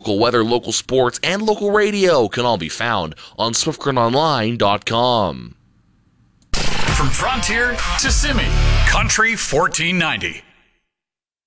Local weather, local sports, and local radio can all be found on SwiftCurrentOnline.com. From Frontier to Simi, Country 1490.